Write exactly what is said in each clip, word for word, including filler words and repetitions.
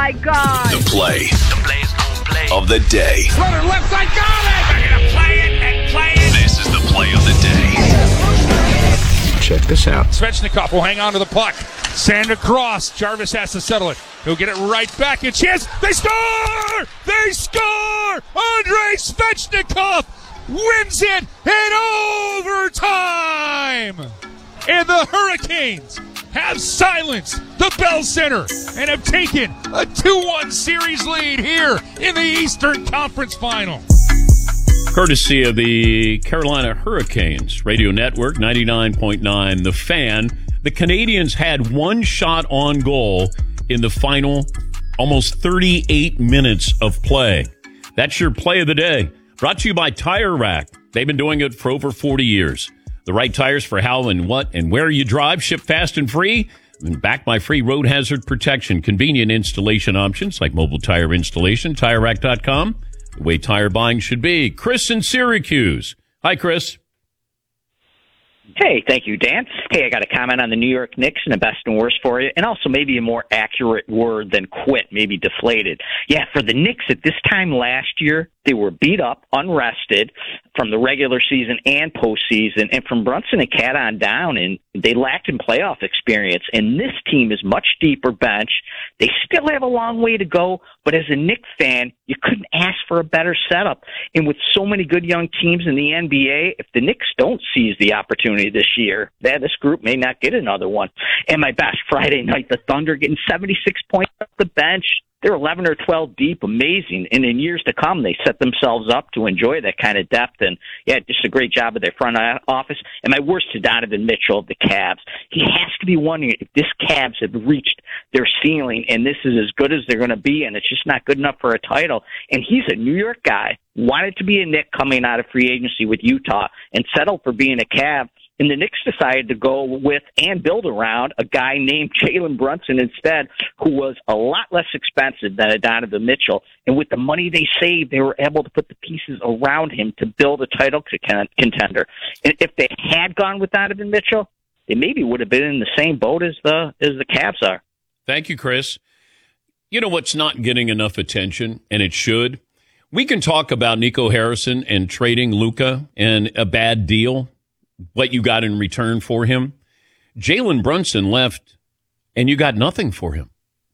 my God. The play. The play's gonna play. Of the day. Runner left side, got it! They're gonna play it and play it. This is the play of the day. Check this out. Svechnikov will hang on to the puck. Sand across. Jarvis has to settle it. He'll get it right back. A chance. They score! They score! Andrei Svechnikov wins it in overtime! And the Hurricanes have silenced the Bell Center and have taken a two one series lead here in the Eastern Conference Final. Courtesy of the Carolina Hurricanes Radio Network, ninety-nine point nine The Fan. The Canadians had one shot on goal in the final almost thirty-eight minutes of play. That's your play of the day. Brought to you by Tire Rack. They've been doing it for over forty years. The right tires for how and what and where you drive, ship fast and free, and backed by free road hazard protection. Convenient installation options like mobile tire installation, tire rack dot com. The way tire buying should be. Chris in Syracuse. Hi, Chris. Hey, thank you, Dan. Hey, I got a comment on the New York Knicks and a best and worst for you, and also maybe a more accurate word than quit, maybe deflated. Yeah, for the Knicks at this time last year, they were beat up, unrested from the regular season and postseason, and from Brunson and Cat on down, and they lacked in playoff experience. And this team is much deeper bench. They still have a long way to go, but as a Knicks fan, you couldn't ask for a better setup. And with so many good young teams in the N B A, if the Knicks don't seize the opportunity this year, that this group may not get another one. And my best, Friday night, the Thunder getting seventy-six points off the bench. They're eleven or twelve deep, amazing. And in years to come, they set themselves up to enjoy that kind of depth. And, yeah, just a great job of their front office. And my worst to Donovan Mitchell of the Cavs. He has to be wondering if this Cavs have reached their ceiling, and this is as good as they're going to be, and it's just not good enough for a title. And he's a New York guy, wanted to be a Knick coming out of free agency with Utah, and settled for being a Cav. And the Knicks decided to go with and build around a guy named Jalen Brunson instead, who was a lot less expensive than a Donovan Mitchell. And with the money they saved, they were able to put the pieces around him to build a title contender. And if they had gone with Donovan Mitchell, they maybe would have been in the same boat as the as the Cavs are. Thank you, Chris. You know what's not getting enough attention, and it should? We can talk about Nico Harrison and trading Luka and a bad deal, what you got in return for him. Jalen Brunson left, and you got nothing for him.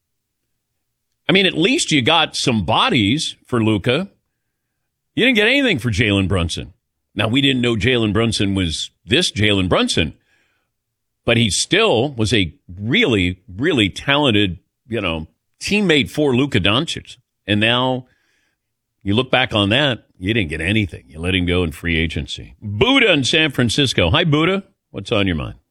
I mean, at least you got some bodies for Luka. You didn't get anything for Jalen Brunson. Now, we didn't know Jalen Brunson was this Jalen Brunson, but he still was a really, really talented, you know, teammate for Luka Doncic. And now you look back on that, you didn't get anything. You let him go in free agency. Buddha in San Francisco. Hi, Buddha. What's on your mind?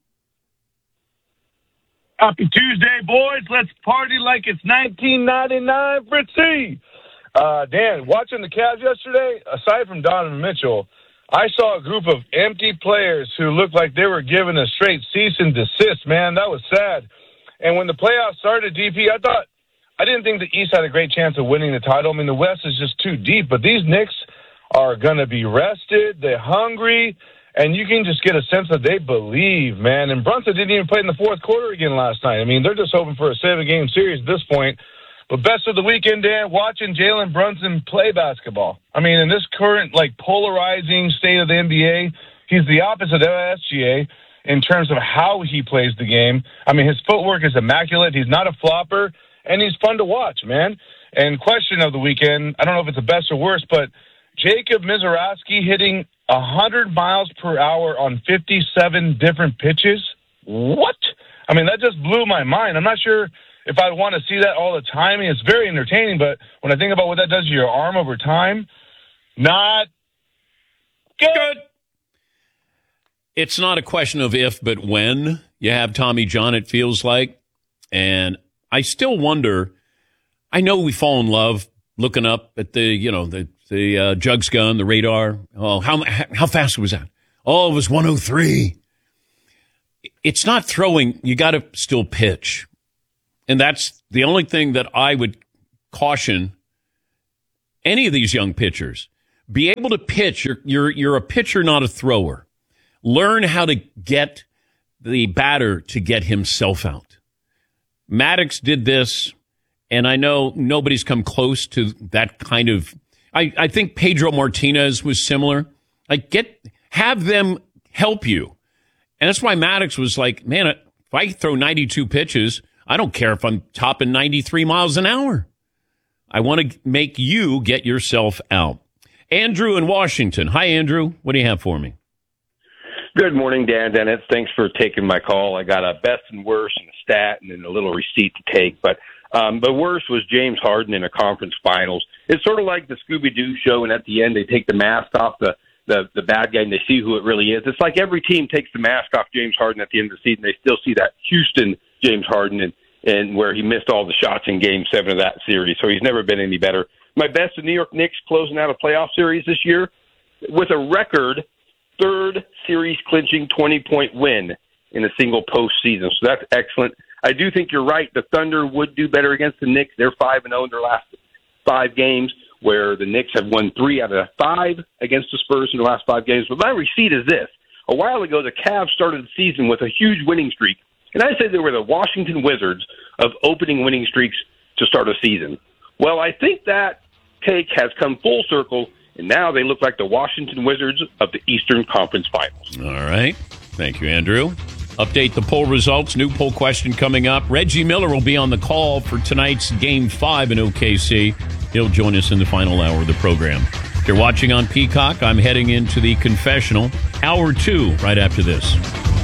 Happy Tuesday, boys. Let's party like it's nineteen ninety-nine, Fritzy. Uh, Dan, watching the Cavs yesterday, aside from Donovan Mitchell, I saw a group of empty players who looked like they were given a straight cease and desist, man. That was sad. And when the playoffs started, D P, I thought, I didn't think the East had a great chance of winning the title. I mean, the West is just too deep, but these Knicks are going to be rested. They're hungry, and you can just get a sense that they believe, man. And Brunson didn't even play in the fourth quarter again last night. I mean, they're just hoping for a seven-game series at this point. But best of the weekend, Dan, watching Jalen Brunson play basketball. I mean, in this current, like, polarizing state of the N B A, he's the opposite of S G A in terms of how he plays the game. I mean, his footwork is immaculate. He's not a flopper, and he's fun to watch, man. And question of the weekend, I don't know if it's the best or worst, but Jacob Mizorowski hitting one hundred miles per hour on fifty-seven different pitches? What? I mean, that just blew my mind. I'm not sure if I want to see that all the time. I mean, it's very entertaining, but when I think about what that does to your arm over time, not good. good. It's not a question of if, but when you have Tommy John, it feels like. And I still wonder, I know we fall in love looking up at the, you know, the, the uh, jugs gun, the radar. Oh, how how fast was that? Oh, it was one oh three. It's not throwing. You got to still pitch. And that's the only thing that I would caution any of these young pitchers. Be able to pitch. You're, you're, you're a pitcher, not a thrower. Learn how to get the batter to get himself out. Maddox did this, And I know nobody's come close to that kind of. I, I think Pedro Martinez was similar. Like, get have them help you. And that's why Maddox was like, man, if I throw ninety-two pitches, I don't care if I'm topping ninety-three miles an hour. I want to make you get yourself out. Andrew in Washington. Hi, Andrew. What do you have for me? Good morning, Dan Dennett. Thanks for taking my call. I got a best and worst and a stat and then a little receipt to take. But um, the worst was James Harden in a conference finals. It's sort of like the Scooby-Doo show, and at the end they take the mask off the, the, the bad guy and they see who it really is. It's like every team takes the mask off James Harden at the end of the season. They still see that Houston James Harden and, and where he missed all the shots in game seven of that series. So he's never been any better. My best, the New York Knicks closing out a playoff series this year with a record third series-clinching twenty-point win in a single postseason. So that's excellent. I do think you're right. The Thunder would do better against the Knicks. They're five and oh in their last five games, where the Knicks have won three out of five against the Spurs in the last five games. But my receipt is this. A while ago, the Cavs started the season with a huge winning streak. And I said they were the Washington Wizards of opening winning streaks to start a season. Well, I think that take has come full circle, and now they look like the Washington Wizards of the Eastern Conference Finals. All right. Thank you, Andrew. Update the poll results. New poll question coming up. Reggie Miller will be on the call for tonight's Game five in O K C. He'll join us in the final hour of the program. If you're watching on Peacock, I'm heading into the confessional. Hour two, right after this.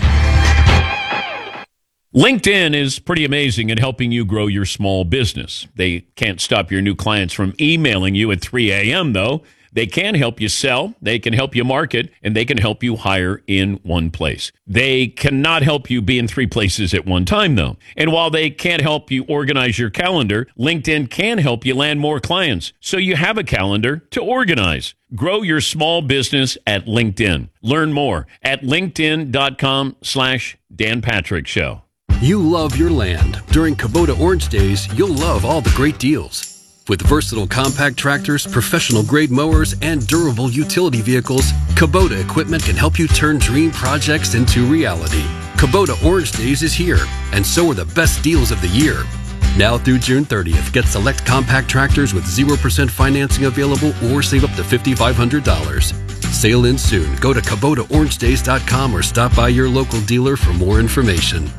LinkedIn is pretty amazing at helping you grow your small business. They can't stop your new clients from emailing you at three a.m., though. They can help you sell, they can help you market, and they can help you hire in one place. They cannot help you be in three places at one time, though. And while they can't help you organize your calendar, LinkedIn can help you land more clients, so you have a calendar to organize. Grow your small business at LinkedIn. Learn more at linkedin.com slash Dan Patrick Show. You love your land. During Kubota Orange Days, you'll love all the great deals. With versatile compact tractors, professional-grade mowers, and durable utility vehicles, Kubota equipment can help you turn dream projects into reality. Kubota Orange Days is here, and so are the best deals of the year. Now through June thirtieth, get select compact tractors with zero percent financing available or save up to five thousand five hundred dollars. Sail in soon. Go to Kubota Orange Days dot com or stop by your local dealer for more information.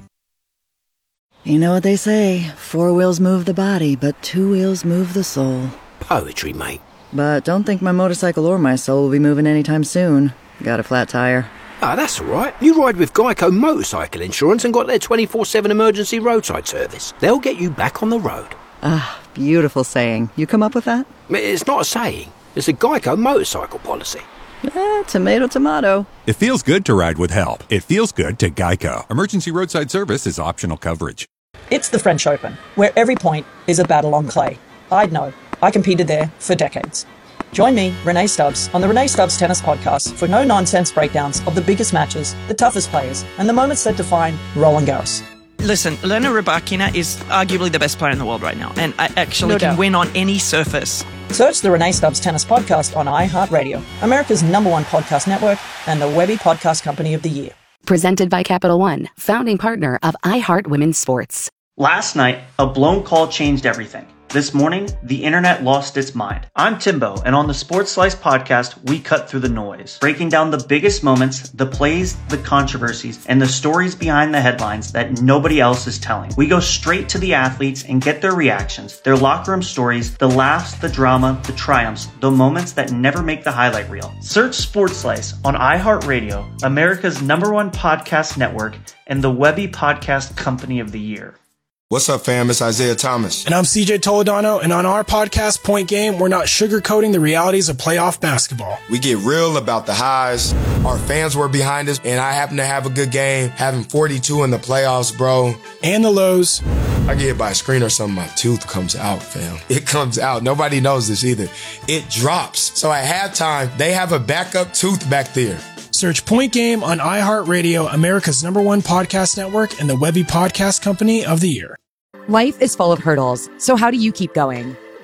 You know what they say, four wheels move the body, but two wheels move the soul. Poetry, mate. But don't think my motorcycle or my soul will be moving anytime soon. Got a flat tire. Ah, that's all right. You ride with Geico Motorcycle Insurance and got their twenty-four seven emergency roadside service. They'll get you back on the road. Ah, beautiful saying. You come up with that? It's not a saying. It's a Geico motorcycle policy. Eh, tomato, tomato. It feels good to ride with help. It feels good to Geico. Emergency roadside service is optional coverage. It's the French Open, where every point is a battle on clay. I'd know. I competed there for decades. Join me, Renee Stubbs, on the Renee Stubbs Tennis Podcast for no-nonsense breakdowns of the biggest matches, the toughest players, and the moments that define Roland Garros. Listen, Elena Rybakina is arguably the best player in the world right now, and I actually No can doubt. win on any surface. Search the Renee Stubbs Tennis Podcast on iHeartRadio, America's number one podcast network, and the Webby Podcast Company of the Year. Presented by Capital One, founding partner of iHeart Women's Sports. Last night, a blown call changed everything. This morning, the internet lost its mind. I'm Timbo, and on the Sports Slice podcast, we cut through the noise, breaking down the biggest moments, the plays, the controversies, and the stories behind the headlines that nobody else is telling. We go straight to the athletes and get their reactions, their locker room stories, the laughs, the drama, the triumphs, the moments that never make the highlight reel. Search Sports Slice on iHeartRadio, America's number one podcast network, and the Webby Podcast Company of the Year. What's up, fam? It's Isaiah Thomas. And I'm C J Toledano, and on our podcast, Point Game, we're not sugarcoating the realities of playoff basketball. We get real about the highs. Our fans were behind us, and I happen to have a good game, having forty-two in the playoffs, bro. And the lows. I get hit by a screen or something, my tooth comes out, fam. It comes out. Nobody knows this either. It drops. So at halftime, they have a backup tooth back there. Search Point Game on iHeartRadio, America's number one podcast network, and the Webby Podcast Company of the Year. Life is full of hurdles, so how do you keep going?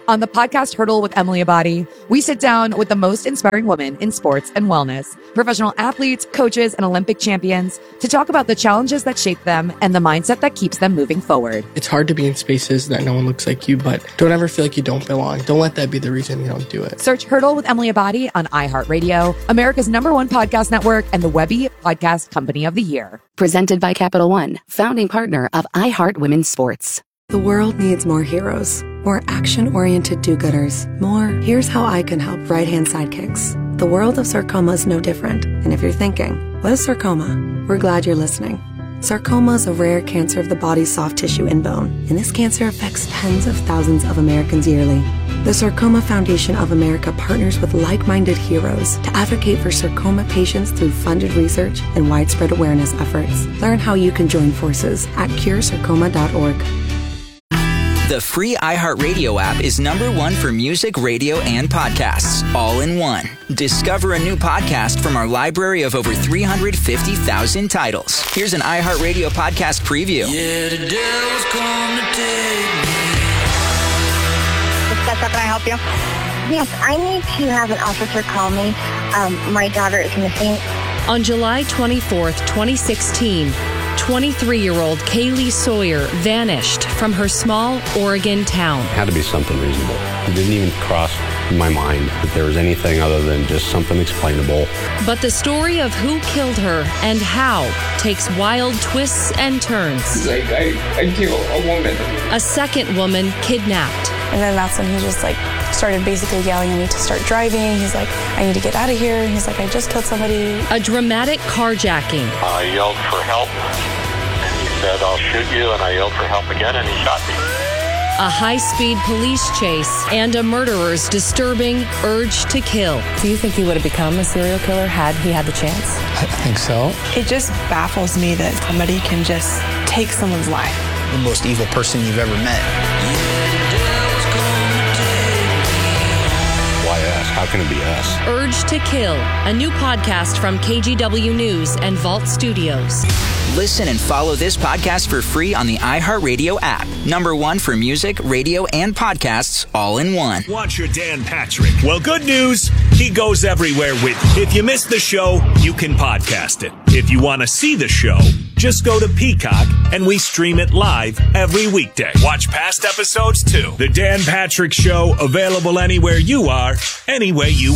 On the podcast Hurdle with Emily Abadi, we sit down with the most inspiring women in sports and wellness, professional athletes, coaches, and Olympic champions to talk about the challenges that shape them and the mindset that keeps them moving forward. It's hard to be in spaces that no one looks like you, but don't ever feel like you don't belong. Don't let that be the reason you don't do it. Search Hurdle with Emily Abadi on iHeartRadio, America's number one podcast network, and the Webby Podcast Company of the Year. Presented by Capital One, founding partner of iHeart Women's Sports. The world needs more heroes, more action-oriented do-gooders, more here's how I can help right-hand sidekicks. The world of sarcoma is no different. And if you're thinking, what is sarcoma? We're glad you're listening. Sarcoma is a rare cancer of the body's soft tissue and bone, and this cancer affects tens of thousands of Americans yearly. The Sarcoma Foundation of America partners with like-minded heroes to advocate for sarcoma patients through funded research and widespread awareness efforts. Learn how you can join forces at cure sarcoma dot org. The free iHeartRadio app is number one for music, radio, and podcasts, all in one. Discover a new podcast from our library of over three hundred fifty thousand titles. Here's an iHeartRadio podcast preview. Yeah, the devil's come to take me. Can I help you? Yes, I need to have an officer call me. Um, my daughter is missing. On July twenty-fourth, twenty sixteen, twenty-three-year-old Kaylee Sawyer vanished from her small Oregon town. It had to be something reasonable. It didn't even cross my mind that there was anything other than just something explainable. But the story of who killed her and how takes wild twists and turns. Like, I, I killed a woman. A second woman kidnapped. And then that's when he just like started basically yelling at me to start driving. He's like, I need to get out of here. He's like, I just killed somebody. A dramatic carjacking. I yelled for help, and he said, I'll shoot you, and I yelled for help again, and he shot me. A high-speed police chase and a murderer's disturbing urge to kill. Do you think he would have become a serial killer had he had the chance? I think so. It just baffles me that somebody can just take someone's life. The most evil person you've ever met. Why us? How can it be us? Urge to Kill, a new podcast from K G W News and Vault Studios. Listen and follow this podcast for free on the iHeartRadio app. Number one for music, radio, and podcasts, all in one. Watch your Dan Patrick. Well, good news. He goes everywhere with you. If you missed the show, you can podcast it. If you want to see the show, just go to Peacock and we stream it live every weekday. Watch past episodes too. The Dan Patrick Show, available anywhere you are, any way you